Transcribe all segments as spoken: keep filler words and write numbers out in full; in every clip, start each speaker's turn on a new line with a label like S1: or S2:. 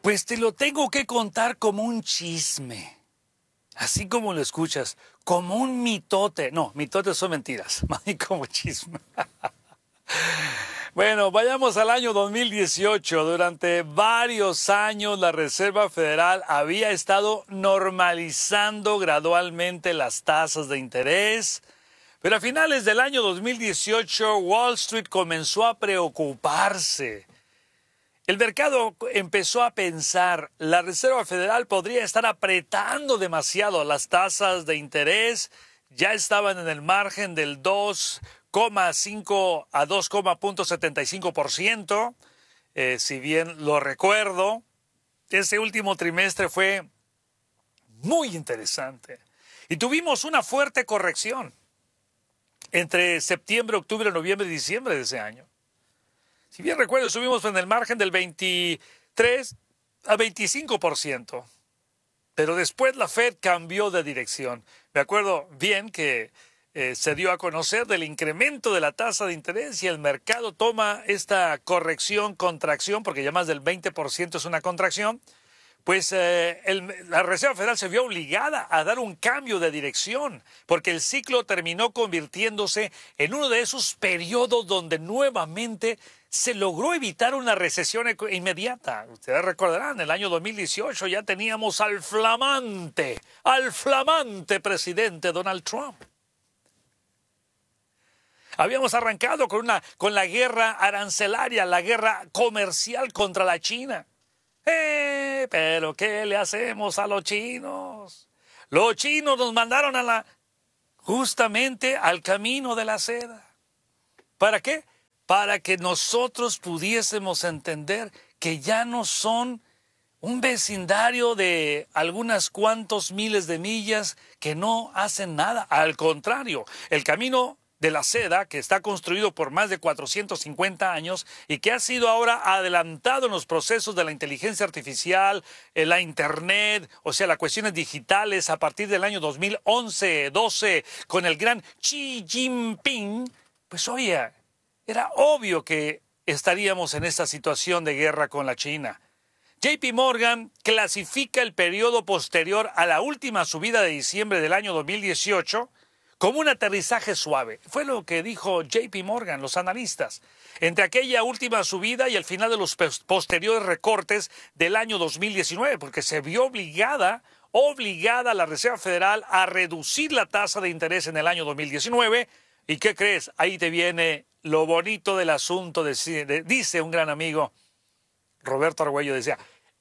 S1: Pues te lo tengo que contar como un chisme, así como lo escuchas, como un mitote. No, mitotes son mentiras, más bien como chisme. Bueno, vayamos al año dos mil dieciocho. Durante varios años la Reserva Federal había estado normalizando gradualmente las tasas de interés, pero a finales del año dos mil dieciocho Wall Street comenzó a preocuparse. El mercado empezó a pensar, la Reserva Federal podría estar apretando demasiado las tasas de interés, ya estaban en el margen del dos coma cinco a dos punto setenta y cinco por ciento, eh, si bien lo recuerdo. Ese último trimestre fue muy interesante y tuvimos una fuerte corrección entre septiembre, octubre, noviembre y diciembre de ese año. Si bien recuerdo, subimos en el margen del veintitrés a veinticinco por ciento. Pero después la Fed cambió de dirección. Me acuerdo bien que eh, se dio a conocer del incremento de la tasa de interés y el mercado toma esta corrección, contracción, porque ya más del veinte por ciento es una contracción. Pues eh, el, la Reserva Federal se vio obligada a dar un cambio de dirección, porque el ciclo terminó convirtiéndose en uno de esos periodos donde nuevamente se logró evitar una recesión inmediata. Ustedes recordarán, en el año dos mil dieciocho ya teníamos al flamante, al flamante presidente Donald Trump. Habíamos arrancado con, una, con la guerra arancelaria, la guerra comercial contra la China. Eh, pero ¿qué le hacemos a los chinos? Los chinos nos mandaron a la, justamente al camino de la seda. ¿Para qué? Para que nosotros pudiésemos entender que ya no son un vecindario de algunas cuantos miles de millas que no hacen nada. Al contrario, el camino de la seda, que está construido por más de cuatrocientos cincuenta años y que ha sido ahora adelantado en los procesos de la inteligencia artificial, en la internet, o sea, las cuestiones digitales a partir del año dos mil once, doce, con el gran Xi Jinping, pues oye, era obvio que estaríamos en esta situación de guerra con la China. J P Morgan clasifica el periodo posterior a la última subida de diciembre del año dos mil dieciocho como un aterrizaje suave. Fue lo que dijo J P Morgan, los analistas. Entre aquella última subida y el final de los posteriores recortes del año dos mil diecinueve, porque se vio obligada, obligada la Reserva Federal a reducir la tasa de interés en el año dos mil diecinueve. ¿Y qué crees? Ahí te viene lo bonito del asunto, de, de, dice un gran amigo, Roberto Argüello, decía,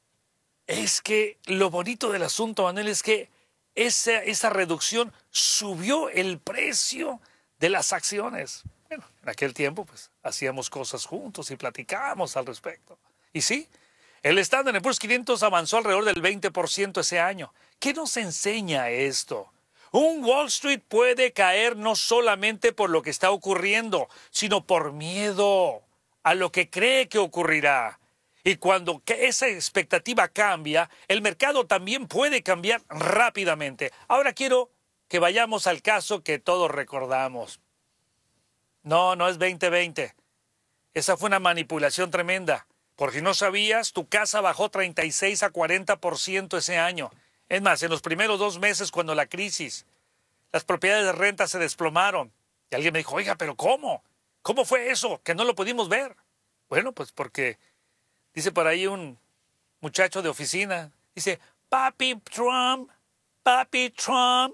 S1: es que lo bonito del asunto, Manuel, es que Esa, esa reducción subió el precio de las acciones. Bueno, en aquel tiempo pues hacíamos cosas juntos y platicábamos al respecto. Y sí, el Standard and Poor's quinientos avanzó alrededor del veinte por ciento ese año. ¿Qué nos enseña esto? Un Wall Street puede caer no solamente por lo que está ocurriendo, sino por miedo a lo que cree que ocurrirá. Y cuando esa expectativa cambia, el mercado también puede cambiar rápidamente. Ahora quiero que vayamos al caso que todos recordamos. No, no es veinte veinte. Esa fue una manipulación tremenda. Por si no sabías, tu casa bajó treinta y seis a cuarenta por ciento ese año. Es más, en los primeros dos meses, cuando la crisis, las propiedades de renta se desplomaron. Y alguien me dijo, oiga, ¿pero cómo? ¿Cómo fue eso? Que no lo pudimos ver. Bueno, pues porque... Dice por ahí un muchacho de oficina, dice, Papi Trump, Papi Trump,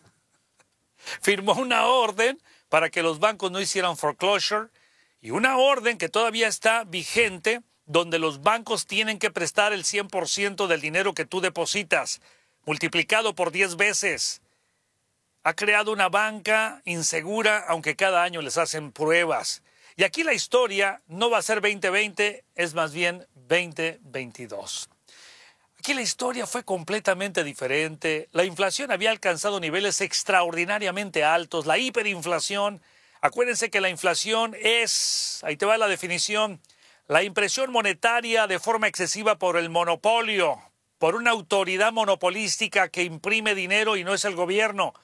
S1: firmó una orden para que los bancos no hicieran foreclosure y una orden que todavía está vigente donde los bancos tienen que prestar el cien por ciento del dinero que tú depositas, multiplicado por diez veces. Ha creado una banca insegura, aunque cada año les hacen pruebas. Y aquí la historia no va a ser veinte veinte, es más bien veinte veintidós. Aquí la historia fue completamente diferente. La inflación había alcanzado niveles extraordinariamente altos. La hiperinflación, acuérdense que la inflación es, ahí te va la definición, la impresión monetaria de forma excesiva por el monopolio, por una autoridad monopolística que imprime dinero y no es el gobierno.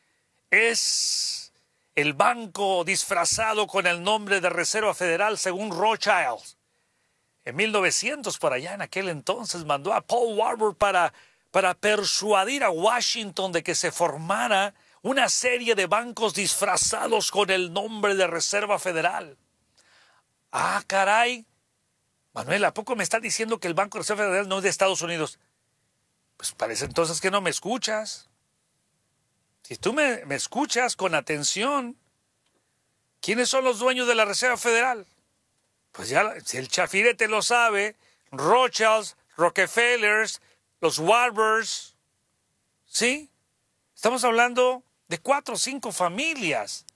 S1: Es el banco disfrazado con el nombre de Reserva Federal según Rothschild. En mil novecientos, por allá en aquel entonces, mandó a Paul Warburg para, para persuadir a Washington de que se formara una serie de bancos disfrazados con el nombre de Reserva Federal. Ah, caray. Manuel, ¿a poco me está diciendo que el Banco de Reserva Federal no es de Estados Unidos? Pues parece entonces que no me escuchas. Si tú me, me escuchas con atención, ¿quiénes son los dueños de la Reserva Federal? Pues ya, si el chafirete lo sabe, Rothschilds, Rockefellers, los Warburgs, ¿sí? Estamos hablando de cuatro o cinco familias.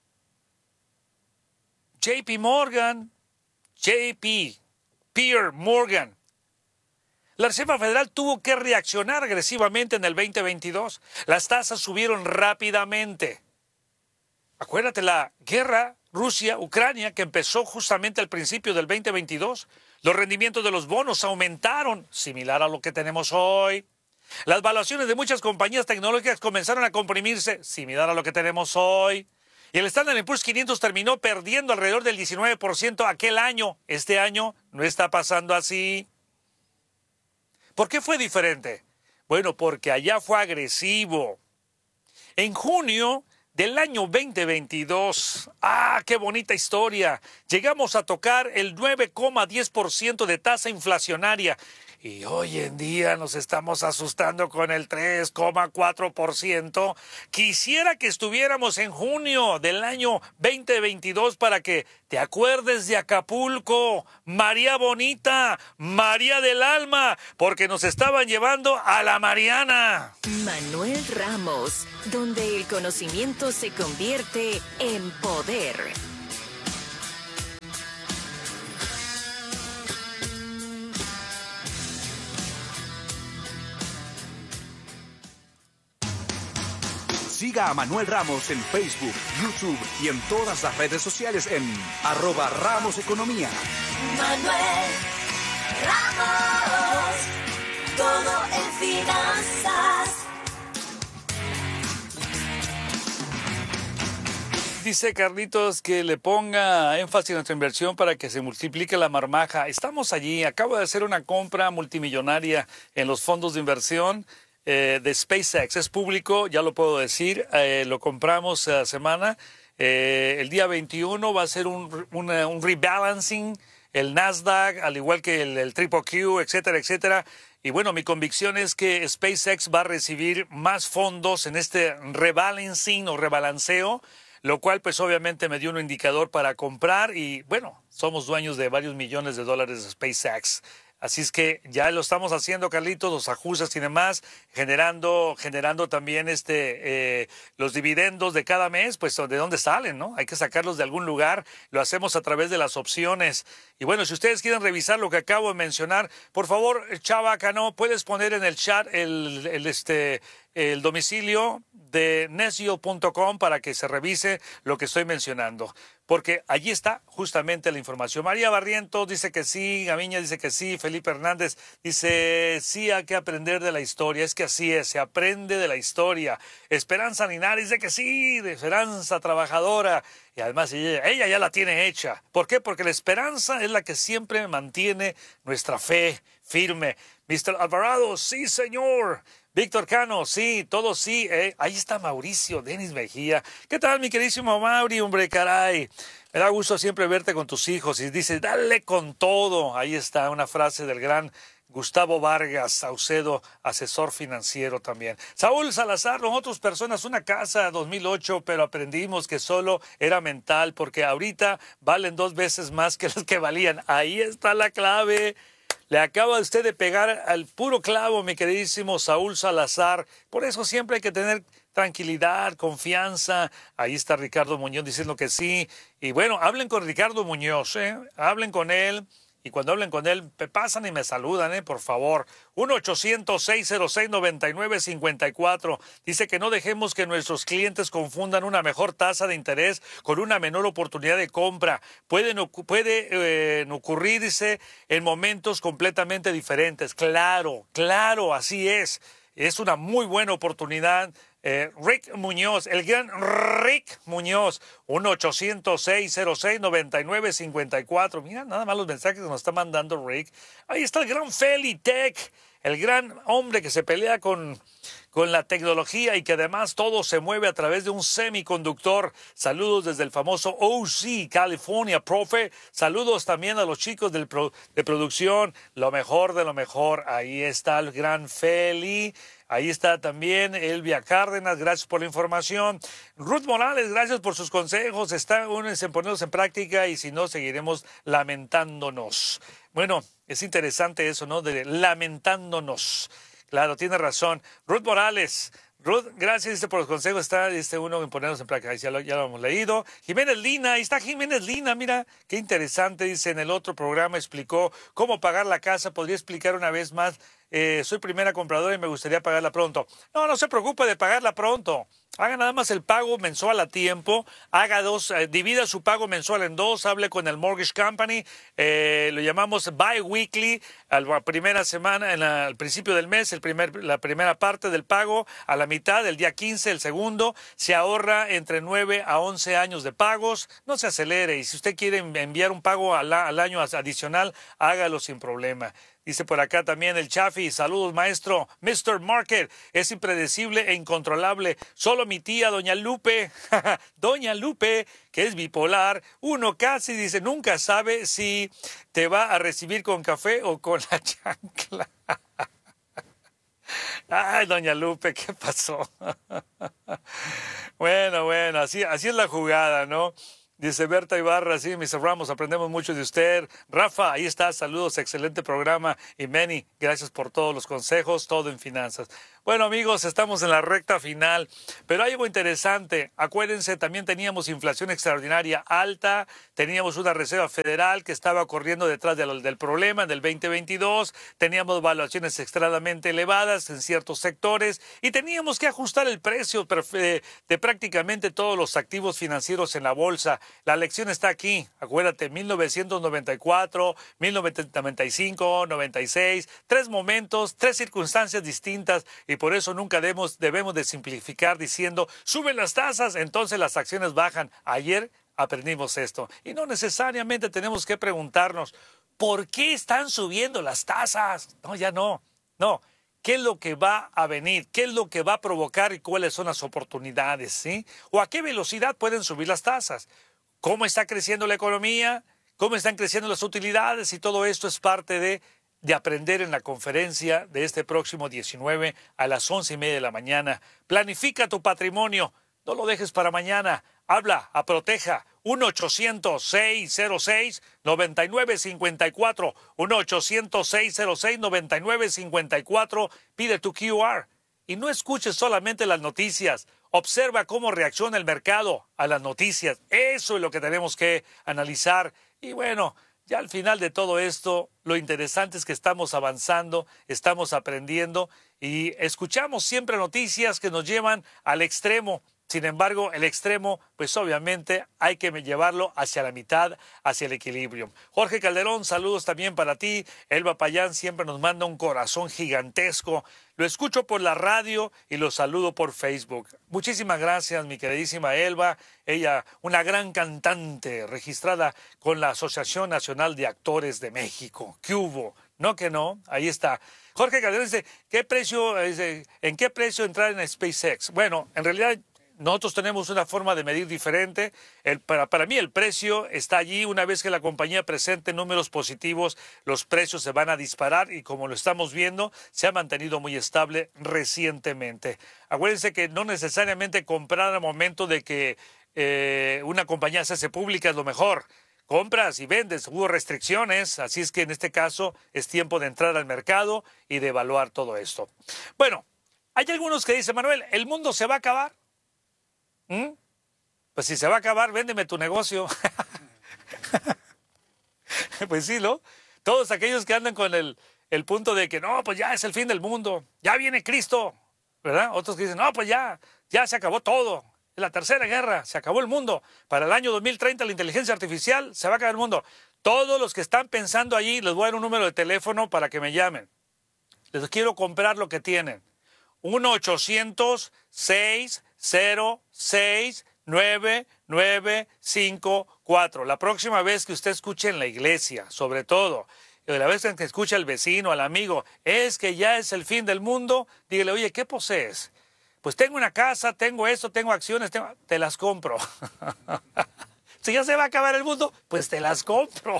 S1: J P Morgan, J P, Pierre Morgan. La Reserva Federal tuvo que reaccionar agresivamente en el veinte veintidós. Las tasas subieron rápidamente. Acuérdate la guerra Rusia-Ucrania que empezó justamente al principio del veinte veintidós. Los rendimientos de los bonos aumentaron, similar a lo que tenemos hoy. Las valuaciones de muchas compañías tecnológicas comenzaron a comprimirse, similar a lo que tenemos hoy. Y el Standard and Poor's quinientos terminó perdiendo alrededor del diecinueve por ciento aquel año. Este año no está pasando así. ¿Por qué fue diferente? Bueno, porque allá fue agresivo. En junio del año veinte veintidós, ¡ah, qué bonita historia! Llegamos a tocar el nueve coma diez por ciento de tasa inflacionaria. Y hoy en día nos estamos asustando con el tres coma cuatro por ciento. Quisiera que estuviéramos en junio del año veinte veintidós para que te acuerdes de Acapulco, María Bonita, María del Alma, porque nos estaban llevando a la Mariana.
S2: Manuel Ramos, donde el conocimiento se convierte en poder.
S3: Siga a Manuel Ramos en Facebook, YouTube y en todas las redes sociales en arroba Ramos Economía.
S4: Manuel Ramos, todo en finanzas.
S1: Dice Carlitos que le ponga énfasis a nuestra inversión para que se multiplique la marmaja. Estamos allí. Acabo de hacer una compra multimillonaria en los fondos de inversión eh, de SpaceX. Es público, ya lo puedo decir. Eh, lo compramos a semana. Eh, el día veintiuno va a ser un, una, un rebalancing. El Nasdaq, al igual que el, el Triple Q, etcétera, etcétera. Y bueno, mi convicción es que SpaceX va a recibir más fondos en este rebalancing o rebalanceo, lo cual pues obviamente me dio un indicador para comprar y bueno, somos dueños de varios millones de dólares de SpaceX. Así es que ya lo estamos haciendo, Carlitos, los ajustes y demás, generando, generando también este, eh, los dividendos de cada mes, pues de dónde salen, ¿no? Hay que sacarlos de algún lugar, lo hacemos a través de las opciones. Y bueno, si ustedes quieren revisar lo que acabo de mencionar, por favor, Chava Cano, puedes poner en el chat el, el, este, el domicilio de necio punto com para que se revise lo que estoy mencionando. Porque allí está justamente la información. María Barrientos dice que sí, Gamiña dice que sí, Felipe Hernández dice sí, hay que aprender de la historia. Es que así es, se aprende de la historia. Esperanza Linares dice que sí, de Esperanza Trabajadora. Y además ella, ella ya la tiene hecha. ¿Por qué? Porque la esperanza es la que siempre mantiene nuestra fe firme. mister Alvarado, sí señor. Víctor Cano, sí, todo sí. Eh. Ahí está Mauricio, Denis Mejía. ¿Qué tal, mi queridísimo Mauri? Hombre, caray. Me da gusto siempre verte con tus hijos. Y dice, dale con todo. Ahí está una frase del gran Gustavo Vargas Saucedo, asesor financiero también. Saúl Salazar, nosotros personas, una casa dos mil ocho, pero aprendimos que solo era mental, porque ahorita valen dos veces más que las que valían. Ahí está la clave. Le acaba usted de pegar al puro clavo, mi queridísimo Saúl Salazar. Por eso siempre hay que tener tranquilidad, confianza. Ahí está Ricardo Muñoz diciendo que sí. Y bueno, hablen con Ricardo Muñoz, ¿eh? Hablen con él. Y cuando hablen con él, me pasan y me saludan, ¿eh? Por favor. uno ochocientos, seiscientos seis, noventa y nueve cincuenta y cuatro. Dice que no dejemos que nuestros clientes confundan una mejor tasa de interés con una menor oportunidad de compra. Pueden, puede eh, ocurrirse en momentos completamente diferentes. Claro, claro, así es. Es una muy buena oportunidad Eh, Rick Muñoz, el gran Rick Muñoz, uno ochocientos seis cero seis noventa y nueve cincuenta y cuatro. Mira, nada más los mensajes que nos está mandando Rick. Ahí está el gran Feli Tech, el gran hombre que se pelea con, con la tecnología y que además todo se mueve a través de un semiconductor. Saludos desde el famoso O C, California, profe. Saludos también a los chicos del pro, de producción. Lo mejor de lo mejor. Ahí está el gran Feli. Ahí está también Elvia Cárdenas, gracias por la información. Ruth Morales, gracias por sus consejos. Está únense en ponerlos en práctica y si no, seguiremos lamentándonos. Bueno, es interesante eso, ¿no? De lamentándonos. Claro, tiene razón. Ruth Morales. Ruth, gracias dice, por los consejos. Está este uno en ponernos en práctica. Ya lo, ya lo hemos leído. Jiménez Lina, ahí está Jiménez Lina. Mira, qué interesante. Dice, en el otro programa explicó cómo pagar la casa. ¿Podría explicar una vez más? Eh, soy primera compradora y me gustaría pagarla pronto. No, no se preocupe de pagarla pronto. Haga nada más el pago mensual a tiempo. Haga dos, eh, divida su pago mensual en dos. Hable con el Mortgage Company. Eh, lo llamamos bi-weekly. A la primera semana, en la, al principio del mes, el primer, la primera parte del pago. A la mitad, el día quince, el segundo. Se ahorra entre nueve a once años de pagos. No se acelere. Y si usted quiere enviar un pago al, al año adicional, hágalo sin problema. Dice por acá también el Chafi, saludos maestro, mister Market, es impredecible e incontrolable. Solo mi tía, doña Lupe, doña Lupe, que es bipolar, uno casi dice, nunca sabe si te va a recibir con café o con la chancla. Ay, doña Lupe, ¿qué pasó? Bueno, bueno, así, así es la jugada, ¿no? Dice Berta Ibarra, sí, mister Ramos, aprendemos mucho de usted. Rafa, ahí está, saludos, excelente programa. Y Manny, gracias por todos los consejos, todo en finanzas. Bueno, amigos, estamos en la recta final, pero hay algo interesante. Acuérdense, también teníamos inflación extraordinaria alta, teníamos una Reserva Federal que estaba corriendo detrás del, del problema del veinte veintidós, teníamos valuaciones extremadamente elevadas en ciertos sectores y teníamos que ajustar el precio de, de prácticamente todos los activos financieros en la bolsa. La lección está aquí, acuérdate, mil novecientos noventa y cuatro, mil novecientos noventa y cinco, noventa y seis, tres momentos, tres circunstancias distintas. Y por eso nunca debemos, debemos de simplificar diciendo, suben las tasas, entonces las acciones bajan. Ayer aprendimos esto. Y no necesariamente tenemos que preguntarnos, ¿por qué están subiendo las tasas? No, ya no. No. ¿Qué es lo que va a venir? ¿Qué es lo que va a provocar y cuáles son las oportunidades? ¿Sí? ¿O a qué velocidad pueden subir las tasas? ¿Cómo está creciendo la economía? ¿Cómo están creciendo las utilidades? Y todo esto es parte de... de aprender en la conferencia de este próximo diecinueve a las once y media de la mañana. Planifica tu patrimonio, no lo dejes para mañana. Habla a Proteja, uno ochocientos seis cero seis nueve nueve cinco cuatro, uno ochocientos seis cero seis nueve nueve cinco cuatro, pide tu Q R. Y no escuches solamente las noticias, observa cómo reacciona el mercado a las noticias. Eso es lo que tenemos que analizar. Y bueno, ya al final de todo esto, lo interesante es que estamos avanzando, estamos aprendiendo y escuchamos siempre noticias que nos llevan al extremo. Sin embargo, el extremo, pues obviamente hay que llevarlo hacia la mitad, hacia el equilibrio. Jorge Calderón, saludos también para ti. Elba Payán siempre nos manda un corazón gigantesco. Lo escucho por la radio y lo saludo por Facebook. Muchísimas gracias, mi queridísima Elba. Ella, una gran cantante registrada con la Asociación Nacional de Actores de México. ¿Qué hubo? No que no, ahí está. Jorge Calderón dice, ¿qué precio, ¿en qué precio entrar en SpaceX? Bueno, en realidad... nosotros tenemos una forma de medir diferente. El, para, para mí el precio está allí. Una vez que la compañía presente números positivos, los precios se van a disparar y como lo estamos viendo, se ha mantenido muy estable recientemente. Acuérdense que no necesariamente comprar al momento de que eh, una compañía se hace pública es lo mejor. Compras y vendes, hubo restricciones, así es que en este caso es tiempo de entrar al mercado y de evaluar todo esto. Bueno, hay algunos que dicen, Manuel, ¿el mundo se va a acabar? ¿Mm? Pues si se va a acabar, véndeme tu negocio. Pues sí, ¿no? Todos aquellos que andan con el, el punto de que no, pues ya es el fin del mundo, ya viene Cristo, ¿verdad? Otros que dicen, no, pues ya, ya se acabó todo, es la tercera guerra, se acabó el mundo. Para el año dos mil treinta la inteligencia artificial se va a acabar el mundo. Todos los que están pensando allí, les voy a dar un número de teléfono para que me llamen. Les quiero comprar lo que tienen. uno ochocientos seis cero seis nueve nueve cinco cuatro. La próxima vez que usted escuche en la iglesia, sobre todo, y la vez en que escucha al vecino, al amigo, es que ya es el fin del mundo, dígale, oye, ¿qué posees? Pues tengo una casa, tengo esto, tengo acciones, tengo... te las compro. Si ya se va a acabar el mundo, pues te las compro.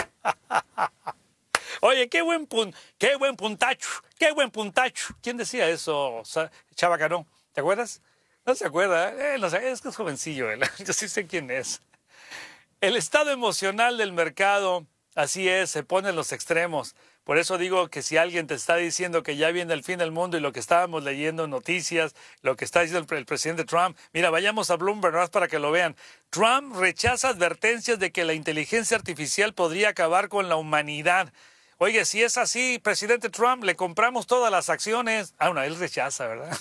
S1: Oye, qué buen pun, qué buen puntacho, qué buen puntacho. ¿Quién decía eso? Chava Canón, ¿te acuerdas? No se acuerda, eh, no sé, es que es jovencillo él. Yo sí sé quién es. El estado emocional del mercado, así es, se pone en los extremos. Por eso digo que si alguien te está diciendo que ya viene el fin del mundo y lo que estábamos leyendo en noticias, lo que está diciendo el, el presidente Trump, mira, vayamos a Bloomberg, más para que lo vean. Trump rechaza advertencias de que la inteligencia artificial podría acabar con la humanidad. Oye, si es así, presidente Trump, le compramos todas las acciones. Ah, no, él rechaza, ¿verdad?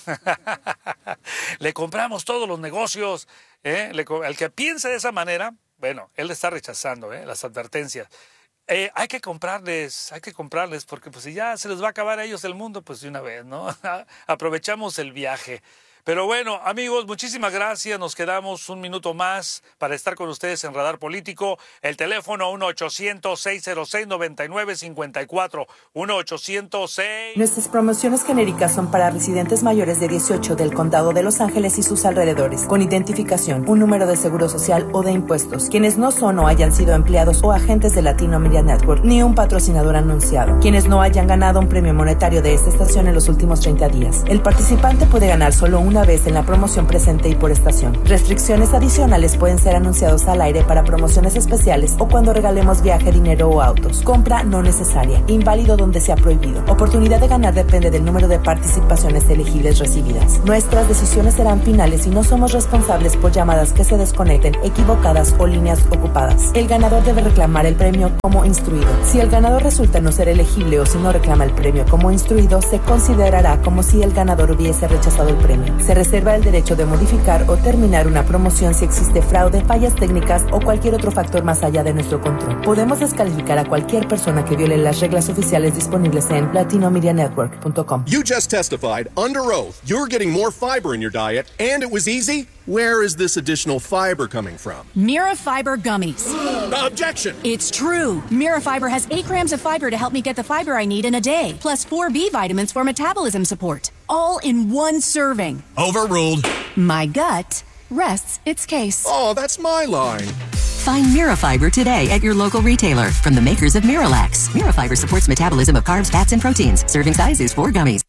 S1: Le compramos todos los negocios. ¿eh? Le, el que piense de esa manera, bueno, él está rechazando ¿eh? las advertencias. Eh, hay que comprarles, hay que comprarles, porque pues si ya se les va a acabar a ellos el mundo, pues de una vez, ¿no? Aprovechamos el viaje. Pero bueno, amigos, muchísimas gracias. Nos quedamos un minuto más para estar con ustedes en Radar Político. El teléfono uno ochocientos seis cero seis nueve nueve cinco cuatro. uno ochocientos seis...
S5: Nuestras promociones genéricas son para residentes mayores de dieciocho del Condado de Los Ángeles y sus alrededores, con identificación, un número de seguro social o de impuestos, quienes no son o hayan sido empleados o agentes de Latino Media Network, ni un patrocinador anunciado, quienes no hayan ganado un premio monetario de esta estación en los últimos treinta días. El participante puede ganar solo un una vez en la promoción presente y por estación. Restricciones adicionales pueden ser anunciados al aire para promociones especiales o cuando regalemos viaje, dinero o autos. Compra no necesaria. Inválido donde sea prohibido. Oportunidad de ganar depende del número de participaciones elegibles recibidas. Nuestras decisiones serán finales y no somos responsables por llamadas que se desconecten, equivocadas o líneas ocupadas. El ganador debe reclamar el premio como instruido. Si el ganador resulta no ser elegible o si no reclama el premio como instruido, se considerará como si el ganador hubiese rechazado el premio. Se reserva el derecho de modificar o terminar una promoción si existe fraude, fallas técnicas o cualquier otro factor más allá de nuestro control. Podemos descalificar a cualquier persona que viole las reglas oficiales disponibles en latino media network punto com.
S6: You just testified under oath you're getting more fiber in your diet and it was easy. Where is this additional fiber coming from?
S7: Mirafiber gummies.
S6: Objection!
S7: It's true. Mirafiber has eight grams of fiber to help me get the fiber I need in a day, plus four B vitamins for metabolism support. All in one serving.
S6: Overruled.
S7: My gut rests its case.
S6: Oh, that's my line.
S8: Find Mirafiber today at your local retailer from the makers of Miralax. Mirafiber supports metabolism of carbs, fats, and proteins. Serving size is four gummies.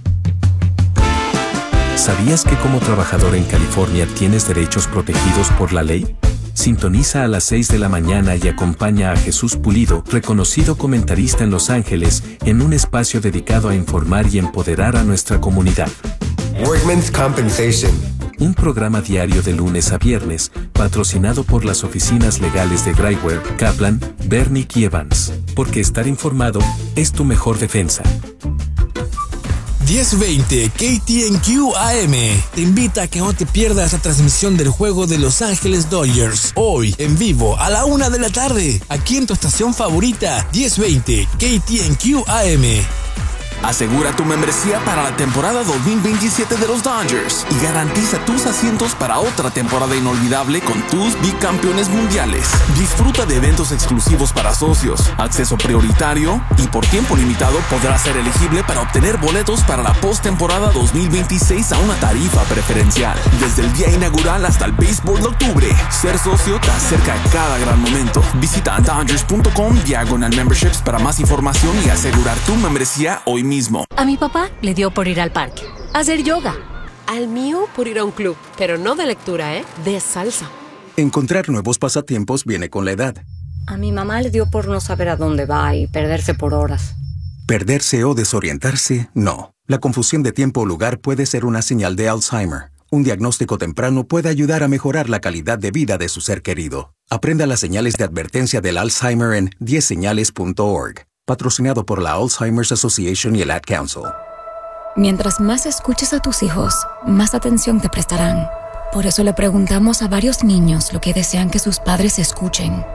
S9: ¿Sabías que como trabajador en California tienes derechos protegidos por la ley? Sintoniza a las seis de la mañana y acompaña a Jesús Pulido, reconocido comentarista en Los Ángeles, en un espacio dedicado a informar y empoderar a nuestra comunidad.
S10: Workmen's Compensation.
S9: Un programa diario de lunes a viernes, patrocinado por las oficinas legales de Graiwer, Kaplan, Bernick y Evans. Porque estar informado es tu mejor defensa.
S11: diez veinte K T N Q A M te invita a que no te pierdas la transmisión del juego de Los Ángeles Dodgers. Hoy, en vivo, a la una de la tarde, aquí en tu estación favorita, diez veinte K T N Q A M.
S12: Asegura tu membresía para la temporada dos mil veintisiete de los Dodgers y garantiza tus asientos para otra temporada inolvidable con tus bicampeones mundiales. Disfruta de eventos exclusivos para socios, acceso prioritario y por tiempo limitado podrás ser elegible para obtener boletos para la postemporada dos mil veintiséis a una tarifa preferencial. Desde el día inaugural hasta el béisbol de octubre, ser socio te acerca a cada gran momento. Visita dodgers punto com diagonal memberships para más información y asegurar tu membresía hoy mismo. Mismo.
S13: A mi papá le dio por ir al parque, a hacer yoga.
S14: Al mío por ir a un club, pero no de lectura, ¿eh? De salsa.
S15: Encontrar nuevos pasatiempos viene con la edad.
S13: A mi mamá le dio por no saber a dónde va y perderse por horas.
S15: Perderse o desorientarse, no. La confusión de tiempo o lugar puede ser una señal de Alzheimer. Un diagnóstico temprano puede ayudar a mejorar la calidad de vida de su ser querido. Aprenda las señales de advertencia del Alzheimer en diez señales punto org. Patrocinado por la Alzheimer's Association y el Ad Council.
S16: Mientras más escuches a tus hijos, más atención te prestarán. Por eso le preguntamos a varios niños lo que desean que sus padres escuchen.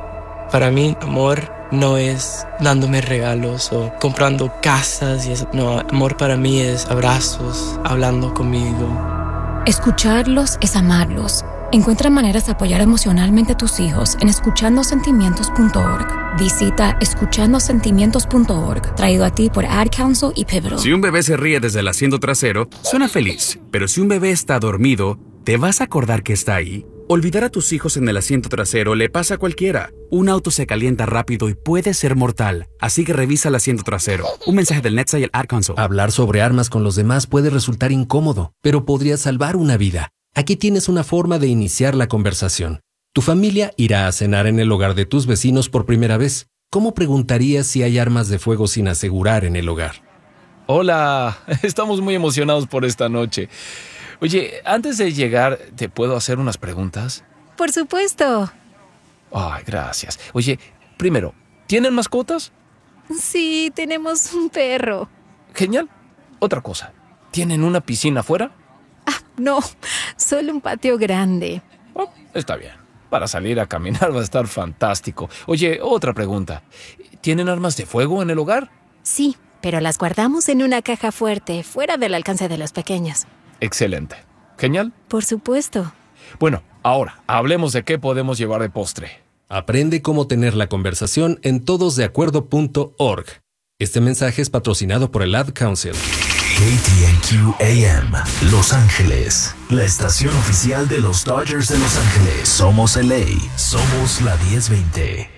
S17: Para mí, amor no es dándome regalos o comprando casas y eso. No, amor para mí es abrazos, hablando conmigo.
S16: Escucharlos es amarlos. Encuentra maneras de apoyar emocionalmente a tus hijos en escuchando sentimientos punto org. Visita escuchando sentimientos punto org, traído a ti por Ad Council y Pivotal.
S18: Si un bebé se ríe desde el asiento trasero, suena feliz. Pero si un bebé está dormido, ¿te vas a acordar que está ahí? Olvidar a tus hijos en el asiento trasero le pasa a cualquiera. Un auto se calienta rápido y puede ser mortal, así que revisa el asiento trasero. Un mensaje del N H T S A y el Ad Council.
S19: Hablar sobre armas con los demás puede resultar incómodo, pero podría salvar una vida. Aquí tienes una forma de iniciar la conversación. Tu familia irá a cenar en el hogar de tus vecinos por primera vez. ¿Cómo preguntarías si hay armas de fuego sin asegurar en el hogar?
S20: Hola, estamos muy emocionados por esta noche. Oye, antes de llegar, ¿te puedo hacer unas preguntas?
S21: Por supuesto.
S20: Ay, gracias. Oye, primero, ¿tienen mascotas?
S21: Sí, tenemos un perro.
S20: Genial. Otra cosa, ¿tienen una piscina afuera?
S21: Ah, no, solo un patio grande.
S20: Oh, está bien. Para salir a caminar va a estar fantástico. Oye, otra pregunta. ¿Tienen armas de fuego en el hogar?
S21: Sí, pero las guardamos en una caja fuerte, fuera del alcance de los pequeños.
S20: Excelente. Genial.
S21: Por supuesto.
S20: Bueno, ahora, hablemos de qué podemos llevar de postre.
S19: Aprende cómo tener la conversación en todos de acuerdo punto org. Este mensaje es patrocinado por el Ad Council.
S22: K T N Q A M, Los Ángeles, la estación oficial de los Dodgers de Los Ángeles. Somos L A, somos la diez veinte.